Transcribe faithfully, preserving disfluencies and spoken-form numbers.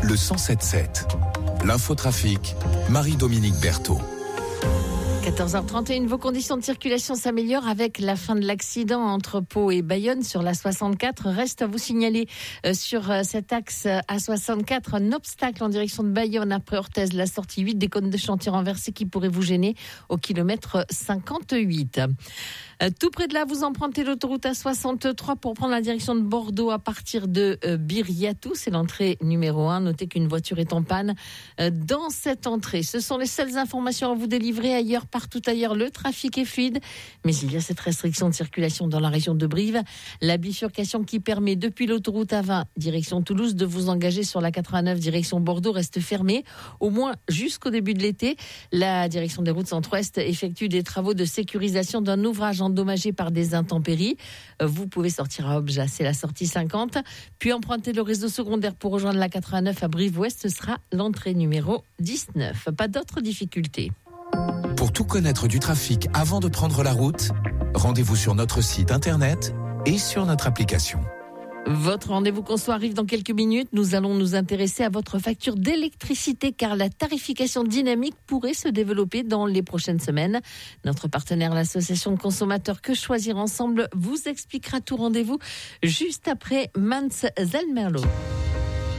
le cent sept sept. L'infotrafic, Marie-Dominique Berthaud. quatorze heures trente et un, vos conditions de circulation s'améliorent avec la fin de l'accident entre Pau et Bayonne sur la soixante-quatre. Reste à vous signaler euh, sur euh, cet axe euh, A soixante-quatre un obstacle en direction de Bayonne après Orthez, la sortie huit des cônes de chantier renversés qui pourrait vous gêner au kilomètre cinquante-huit. Euh, tout près de là, vous empruntez l'autoroute A soixante-trois pour prendre la direction de Bordeaux à partir de euh, Biriatou. C'est l'entrée numéro un. Notez qu'une voiture est en panne euh, dans cette entrée. Ce sont les seules informations à vous délivrer. Ailleurs, partout ailleurs, le trafic est fluide. Mais il y a cette restriction de circulation dans la région de Brive. La bifurcation qui permet depuis l'autoroute A vingt, direction Toulouse, de vous engager sur la quatre-vingt-neuf, direction Bordeaux, reste fermée. Au moins jusqu'au début de l'été. La direction des routes centre-ouest effectue des travaux de sécurisation d'un ouvrage endommagé par des intempéries. Vous pouvez sortir à Obja, c'est la sortie cinquante, puis emprunter le réseau secondaire pour rejoindre la quatre-vingt-neuf à Brive-Ouest, ce sera l'entrée numéro dix-neuf. Pas d'autres difficultés. Pour tout connaître du trafic avant de prendre la route, rendez-vous sur notre site internet et sur notre application. Votre rendez-vous conso arrive dans quelques minutes. Nous allons nous intéresser à votre facture d'électricité car la tarification dynamique pourrait se développer dans les prochaines semaines. Notre partenaire, l'association de consommateurs Que Choisir Ensemble, vous expliquera tout. Rendez-vous juste après Mans Zalmerlo.